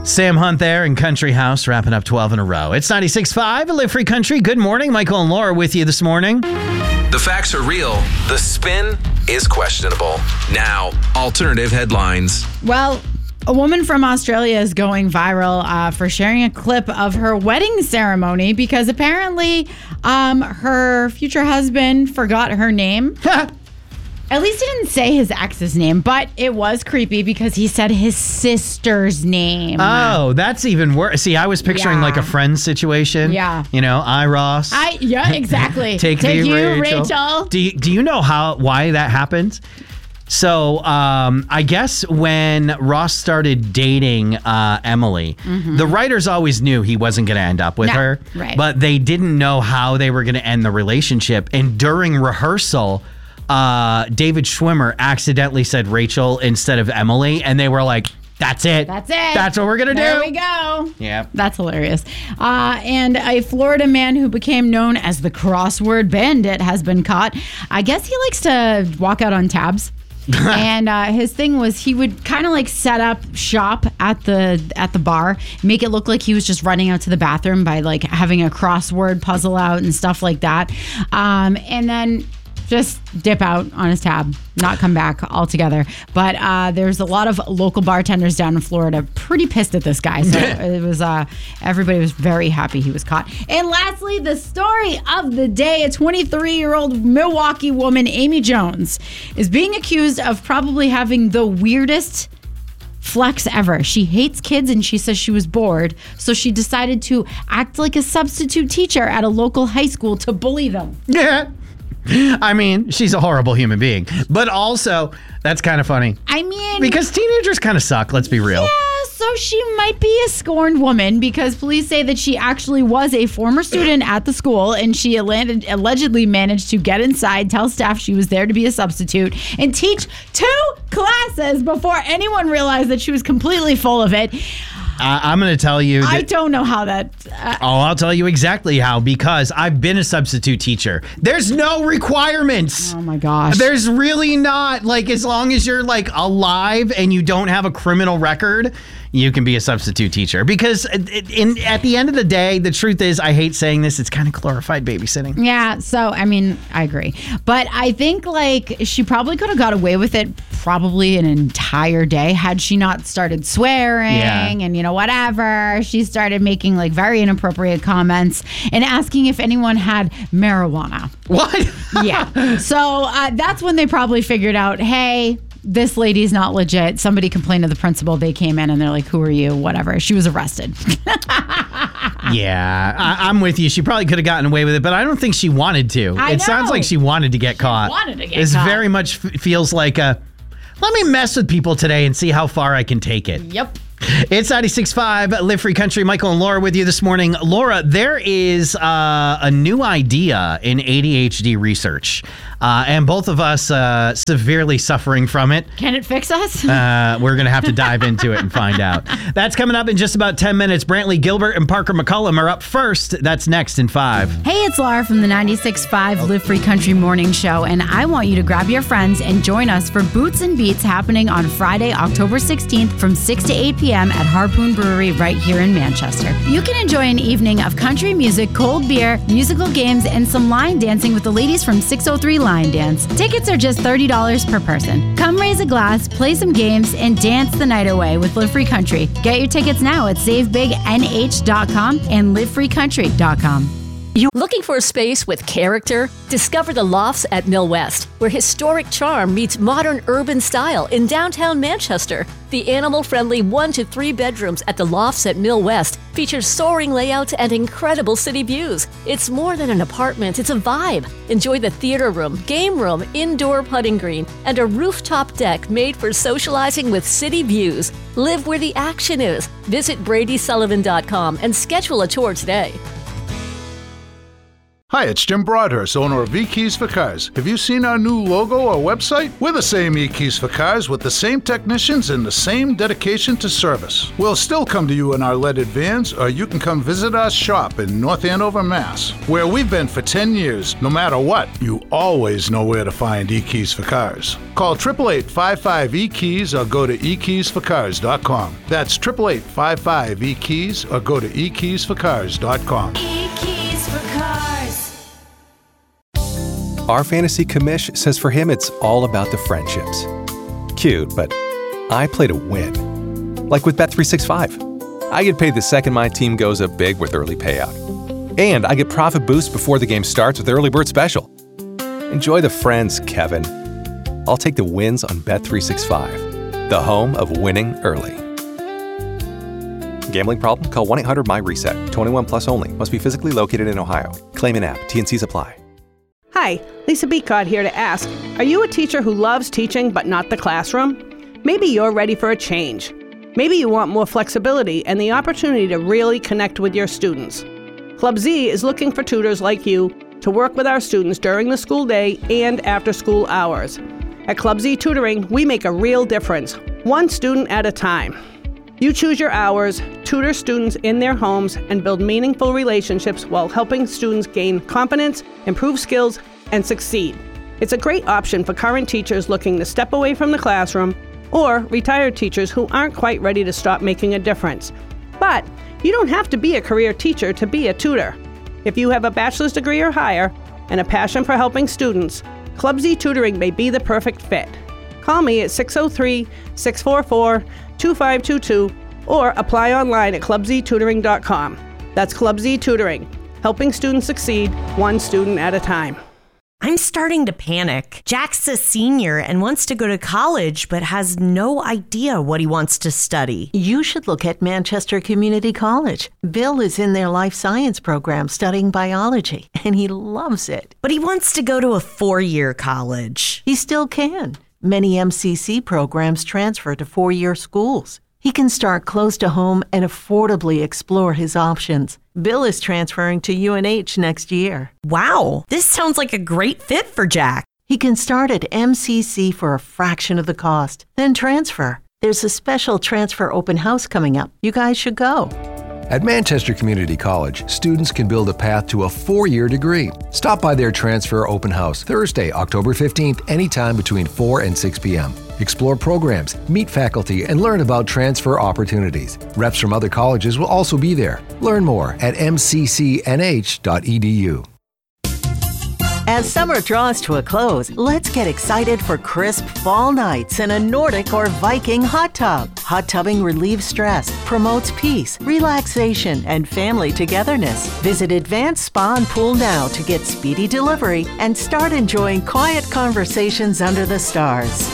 Sam Hunt there in Country House, wrapping up 12 in a row. It's 96.5, Live Free Country. Good morning. Michael and Laura with you this morning. The facts are real. The spin is questionable. Now, alternative headlines. Well, a woman from Australia is going viral for sharing a clip of her wedding ceremony because apparently her future husband forgot her name. At least he didn't say his ex's name, but it was creepy because he said his sister's name. Oh, that's even worse. See, I was picturing like a Friends situation. Yeah. You know, Ross. Yeah, exactly. Take you, Rachel. Do you know why that happened? So I guess when Ross started dating Emily, the writers always knew he wasn't going to end up with her. Right. But they didn't know how they were going to end the relationship. And during rehearsal, David Schwimmer accidentally said Rachel instead of Emily. And they were like, that's it. That's it. That's what we're going to do. There we go. Yeah. That's hilarious. And a Florida man who became known as the crossword bandit has been caught. I guess he likes to walk out on tabs. And his thing was he would kind of like set up shop at the bar, make it look like he was just running out to the bathroom by like having a crossword puzzle out and stuff like that. And then just dip out on his tab, not come back altogether. But there's a lot of local bartenders down in Florida pretty pissed at this guy. So it was everybody was very happy he was caught. And lastly, the story of the day: a 23-year-old Milwaukee woman, Amy Jones, is being accused of probably having the weirdest flex ever. She hates kids and she says she was bored, so she decided to act like a substitute teacher at a local high school to bully them. Yeah. I mean, she's a horrible human being, but also that's kind of funny. I mean, because teenagers kind of suck, let's be real. Yeah, so she might be a scorned woman because police say that she actually was a former student at the school and she allegedly managed to get inside, tell staff she was there to be a substitute, and teach 2 classes before anyone realized that she was completely full of it. I'm going to tell you. I don't know how that... I'll tell you exactly how, because I've been a substitute teacher. There's no requirements. Oh, my gosh. There's really not. Like, as long as you're, like, alive and you don't have a criminal record, you can be a substitute teacher. Because at the end of the day, the truth is, I hate saying this, it's kind of glorified babysitting. Yeah, so, I mean, I agree. But I think, like, she probably could have got away with it probably an entire day had she not started swearing and, you know, whatever. She started making, like, very inappropriate comments and asking if anyone had marijuana. What? Yeah. So that's when they probably figured out, hey, this lady's not legit. Somebody complained to the principal. They came in and they're like, who are you? Whatever. She was arrested. Yeah, I'm with you. She probably could have gotten away with it, but I don't think she wanted to. It sounds like she wanted to get caught. Wanted to get this caught. very much feels like let me mess with people today and see how far I can take it. Yep. It's 96.5, Live Free Country. Michael and Laura with you this morning. Laura, there is a new idea in ADHD research, and both of us severely suffering from it. Can it fix us? We're going to have to dive into it and find out. That's coming up in just about 10 minutes. Brantley Gilbert and Parker McCullum are up first. That's next in 5. Hey, it's Laura from the 96.5 Live Free Country Morning Show, and I want you to grab your friends and join us for Boots and Beats happening on Friday, October 16th from 6 to 8 p.m. at Harpoon Brewery right here in Manchester. You can enjoy an evening of country music, cold beer, musical games, and some line dancing with the ladies from 603 Line Dance. Tickets are just $30 per person. Come raise a glass, play some games, and dance the night away with Live Free Country. Get your tickets now at SaveBigNH.com and LiveFreeCountry.com. Looking for a space with character? Discover the Lofts at Mill West, where historic charm meets modern urban style in downtown Manchester. The animal-friendly 1 to 3 bedrooms at the Lofts at Mill West features soaring layouts and incredible city views. It's more than an apartment, it's a vibe. Enjoy the theater room, game room, indoor putting green, and a rooftop deck made for socializing with city views. Live where the action is. Visit BradySullivan.com and schedule a tour today. Hi, it's Jim Broadhurst, owner of E-Keys for Cars. Have you seen our new logo or website? We're the same E-Keys for Cars with the same technicians and the same dedication to service. We'll still come to you in our leaded vans, or you can come visit our shop in North Andover, Mass, where we've been for 10 years. No matter what, you always know where to find E-Keys for Cars. Call 888-55-E-KEYS or go to ekeysforcars.com. That's 888-55-E-KEYS or go to ekeysforcars.com. E-Keys for Cars. Our fantasy commish says for him it's all about the friendships. Cute, but I play to win. Like with Bet365. I get paid the second my team goes up big with early payout. And I get profit boost before the game starts with Early Bird Special. Enjoy the friends, Kevin. I'll take the wins on Bet365, the home of winning early. Gambling problem? Call 1-800-MY-RESET. 21 plus only. Must be physically located in Ohio. Claim in app. T&Cs apply. Hi, Lisa Beacott here to ask, are you a teacher who loves teaching but not the classroom? Maybe you're ready for a change. Maybe you want more flexibility and the opportunity to really connect with your students. Club Z is looking for tutors like you to work with our students during the school day and after school hours. At Club Z Tutoring, we make a real difference, one student at a time. You choose your hours, tutor students in their homes, and build meaningful relationships while helping students gain confidence, improve skills, and succeed. It's a great option for current teachers looking to step away from the classroom or retired teachers who aren't quite ready to stop making a difference. But you don't have to be a career teacher to be a tutor. If you have a bachelor's degree or higher and a passion for helping students, Club Z Tutoring may be the perfect fit. Call me at 603-644-2522 or apply online at clubztutoring.com. That's Club Z Tutoring, helping students succeed one student at a time. I'm starting to panic. Jack's a senior and wants to go to college, but has no idea what he wants to study. You should look at Manchester Community College. Bill is in their life science program studying biology, and he loves it. But he wants to go to a 4-year college. He still can. Many MCC programs transfer to 4-year schools. He can start close to home and affordably explore his options. Bill is transferring to UNH next year. Wow, this sounds like a great fit for Jack. He can start at MCC for a fraction of the cost, then transfer. There's a special transfer open house coming up. You guys should go. At Manchester Community College, students can build a path to a 4-year degree. Stop by their transfer open house Thursday, October 15th, anytime between 4 and 6 p.m. Explore programs, meet faculty, and learn about transfer opportunities. Reps from other colleges will also be there. Learn more at mccnh.edu. As summer draws to a close, let's get excited for crisp fall nights in a Nordic or Viking hot tub. Hot tubbing relieves stress, promotes peace, relaxation, and family togetherness. Visit Advanced Spa and Pool now to get speedy delivery and start enjoying quiet conversations under the stars.